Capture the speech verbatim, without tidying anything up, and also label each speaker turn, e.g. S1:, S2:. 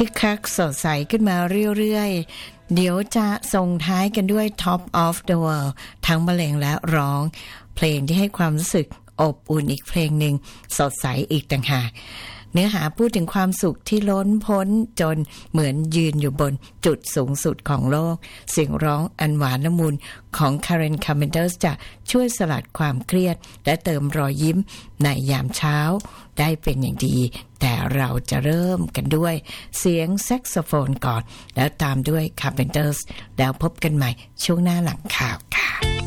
S1: คึกคักสดใสขึ้นมาเรื่อยๆเดี๋ยวจะส่งท้ายกันด้วย Top of the World ทั้งบรรเลงและร้องเพลงที่ให้ความรู้สึกอบอุ่นอีกเพลงหนึ่งสดใสอีกต่างหากเนื้อหาพูดถึงความสุขที่ล้นพ้นจนเหมือนยืนอยู่บนจุดสูงสุดของโลกเสียงร้องอันหวานละมุนของ Karen Carpenter จะช่วยสลัดความเครียดและเติมรอยยิ้มในยามเช้าได้เป็นอย่างดีแต่เราจะเริ่มกันด้วยเสียงแซกโซโฟนก่อนแล้วตามด้วย Carpenter แล้วพบกันใหม่ช่วงหน้าหลังข่าวค่ะ